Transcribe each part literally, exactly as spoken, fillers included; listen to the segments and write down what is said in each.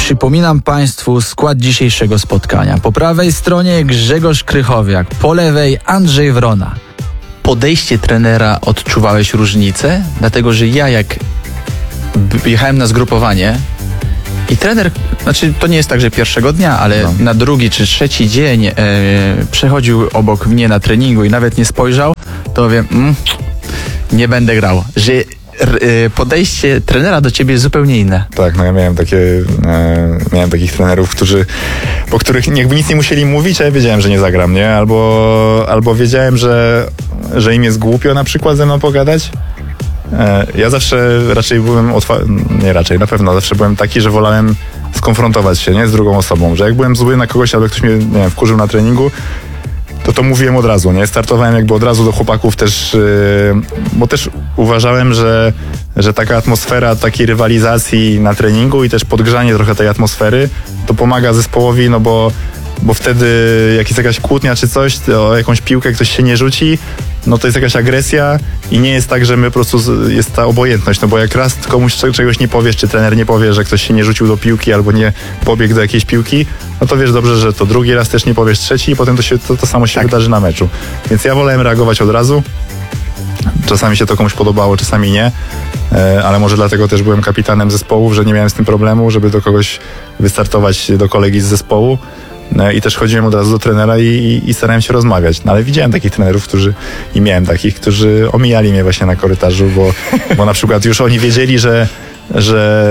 Przypominam Państwu skład dzisiejszego spotkania. Po prawej stronie Grzegorz Krychowiak, po lewej Andrzej Wrona. Podejście trenera odczuwałeś różnicę? Dlatego, że ja jak jechałem na zgrupowanie i trener, znaczy to nie jest tak, że pierwszego dnia, ale no. na drugi czy trzeci dzień e, przechodził obok mnie na treningu i nawet nie spojrzał, to wiem, mm, nie będę grał. Że podejście trenera do ciebie jest zupełnie inne. Tak, no ja miałem takie, e, miałem takich trenerów, którzy, po których jakby nic nie musieli mówić, a ja wiedziałem, że nie zagram, nie? Albo, albo wiedziałem, że, że im jest głupio na przykład ze mną pogadać. E, ja zawsze raczej byłem, otwa- nie raczej, na pewno zawsze byłem taki, że wolałem skonfrontować się, nie? Z drugą osobą, że jak byłem zły na kogoś, albo ktoś mnie, nie wiem, wkurzył na treningu, to to mówiłem od razu, nie? Startowałem jakby od razu do chłopaków też, yy, bo też uważałem, że, że taka atmosfera takiej rywalizacji na treningu i też podgrzanie trochę tej atmosfery, to pomaga zespołowi, no bo, bo wtedy jak jest jakaś kłótnia czy coś, o jakąś piłkę ktoś się nie rzuci, no to jest jakaś agresja i nie jest tak, że my po prostu z, jest ta obojętność, no bo jak raz komuś czegoś nie powiesz, czy trener nie powie, że ktoś się nie rzucił do piłki albo nie pobiegł do jakiejś piłki, no to wiesz dobrze, że to drugi raz też nie powiesz trzeci i potem to, się, to, to samo się tak wydarzy na meczu. Więc ja wolałem reagować od razu. Czasami się to komuś podobało, czasami nie, ale może dlatego też byłem kapitanem zespołu, że nie miałem z tym problemu, żeby do kogoś wystartować, do kolegi z zespołu. I też chodziłem od razu do trenera i, i, i starałem się rozmawiać. No ale widziałem takich trenerów, którzy i miałem takich, którzy omijali mnie właśnie na korytarzu, bo, bo na przykład już oni wiedzieli, że, że,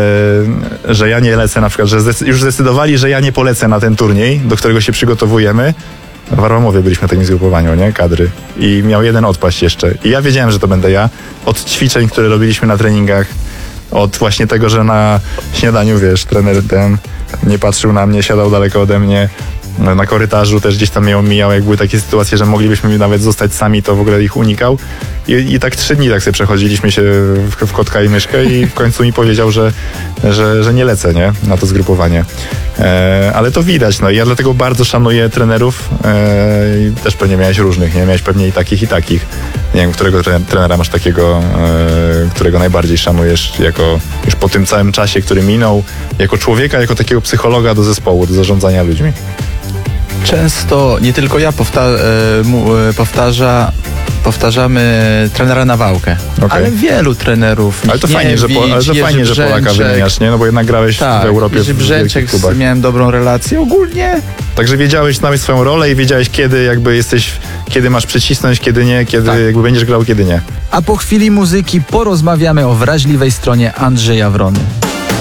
że ja nie lecę na przykład, że zdecy- już zdecydowali, że ja nie polecę na ten turniej, do którego się przygotowujemy. W Arłamowie byliśmy na takim zgrupowaniu, nie? Kadry. I miał jeden odpaść jeszcze. I ja wiedziałem, że to będę ja. Od ćwiczeń, które robiliśmy na treningach, od właśnie tego, że na śniadaniu, wiesz, trener ten nie patrzył na mnie, siadał daleko ode mnie, na korytarzu też gdzieś tam mnie omijał, jak były takie sytuacje, że moglibyśmy nawet zostać sami, to w ogóle ich unikał. I, i tak trzy dni tak sobie przechodziliśmy się w, w kotka i myszkę i w końcu mi powiedział, że, że, że nie lecę, nie? Na to zgrupowanie. E, ale to widać, no i ja dlatego bardzo szanuję trenerów. E, i też pewnie miałeś różnych, nie? Miałeś pewnie i takich, i takich. Nie wiem, którego trenera masz takiego, e, którego najbardziej szanujesz jako już po tym całym czasie, który minął, jako człowieka, jako takiego psychologa do zespołu, do zarządzania ludźmi. Często, nie tylko ja powta- e, powtarza, powtarzamy trenera Nawałkę, okay. ale wielu trenerów. Ale to fajnie, że, po, ale to fajnie że Polaka wymieniasz, nie? No bo jednak grałeś tak, w Europie w Brzęczek klubach. Miałem dobrą relację ogólnie. Także wiedziałeś, znałeś swoją rolę i wiedziałeś, kiedy jakby jesteś, kiedy masz przycisnąć, kiedy nie, kiedy tak. jakby będziesz grał, kiedy nie. A po chwili muzyki porozmawiamy o wrażliwej stronie Andrzeja Wrony.